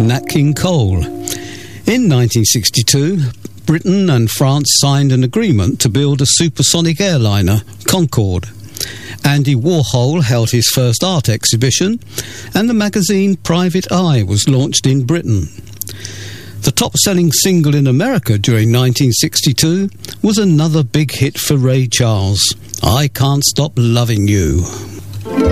Nat King Cole. In 1962, Britain and France signed an agreement to build a supersonic airliner, Concorde. Andy Warhol held his first art exhibition, and the magazine Private Eye was launched in Britain. The top-selling single in America during 1962 was another big hit for Ray Charles, I Can't Stop Loving You.